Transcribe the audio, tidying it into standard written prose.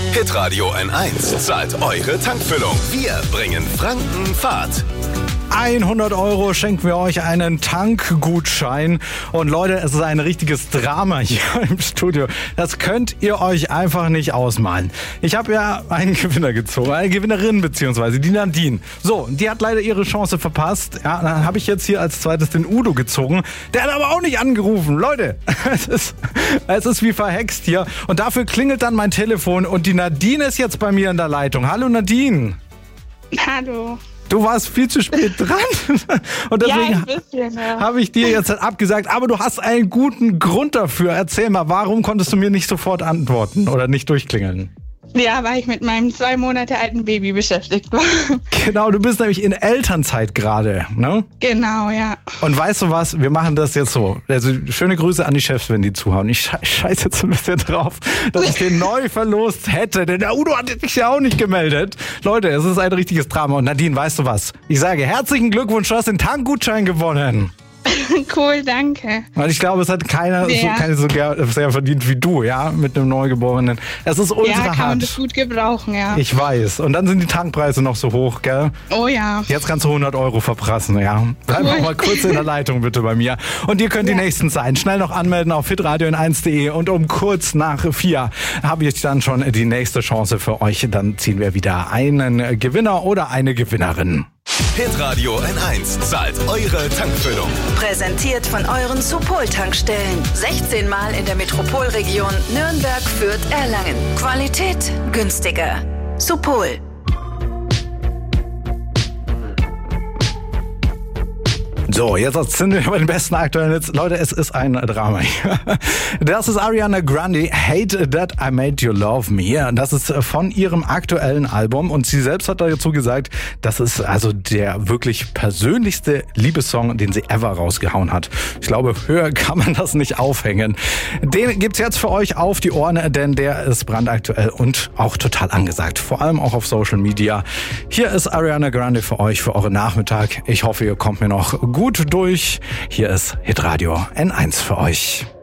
Hitradio N1 zahlt eure Tankfüllung. Wir bringen Franken Fahrt. 100 € schenken wir euch einen Tankgutschein. Und Leute, es ist ein richtiges Drama hier im Studio. Das könnt ihr euch einfach nicht ausmalen. Ich habe ja einen Gewinner gezogen, eine Gewinnerin beziehungsweise die Nadine. So, die hat leider ihre Chance verpasst. Ja, dann habe ich jetzt hier als zweites den Udo gezogen. Der hat aber auch nicht angerufen. Leute, es ist wie verhext hier. Und dafür klingelt dann mein Telefon und die Nadine ist jetzt bei mir in der Leitung. Hallo Nadine. Hallo. Du warst viel zu spät dran und deswegen habe ich dir jetzt abgesagt. Aber du hast einen guten Grund dafür. Erzähl mal, warum konntest du mir nicht sofort antworten oder nicht durchklingeln? Ja, weil ich mit meinem 2 Monate alten Baby beschäftigt war. Genau, du bist nämlich in Elternzeit gerade, ne? Genau, ja. Und weißt du was, wir machen das jetzt so. Also schöne Grüße an die Chefs, wenn die zuhauen. Ich scheiße jetzt ein bisschen drauf, dass ich den neu verlost hätte. Denn der Udo hat sich ja auch nicht gemeldet. Leute, es ist ein richtiges Drama. Und Nadine, weißt du was? Ich sage herzlichen Glückwunsch, du hast den Tankgutschein gewonnen. Cool, danke. Weil ich glaube, es hat keiner so sehr verdient wie du, ja, mit einem Neugeborenen. Es ist ultra hart. Ja, kann man das gut gebrauchen, ja. Ich weiß. Und dann sind die Tankpreise noch so hoch, gell? Oh ja. Jetzt kannst du 100 € verprassen, ja. Bleib noch mal kurz in der Leitung bitte bei mir. Und ihr könnt die Nächsten sein. Schnell noch anmelden auf hitradio-n1.de und um kurz nach 4 habe ich dann schon die nächste Chance für euch. Dann ziehen wir wieder einen Gewinner oder eine Gewinnerin. Hitradio N1 zahlt eure Tankfüllung. Präsentiert von euren Supol-Tankstellen. 16 Mal in der Metropolregion Nürnberg, Fürth, Erlangen. Qualität günstiger. Supol. So, jetzt sind wir bei den besten aktuellen Hits. Leute, es ist ein Drama hier. Das ist Ariana Grande, Hate That I Made You Love Me. Das ist von ihrem aktuellen Album und sie selbst hat dazu gesagt, das ist also der wirklich persönlichste Liebessong, den sie ever rausgehauen hat. Ich glaube, höher kann man das nicht aufhängen. Den gibt's jetzt für euch auf die Ohren, denn der ist brandaktuell und auch total angesagt. Vor allem auch auf Social Media. Hier ist Ariana Grande für euch, für euren Nachmittag. Ich hoffe, ihr kommt mir noch gut durch. Hier ist Hitradio N1 für euch.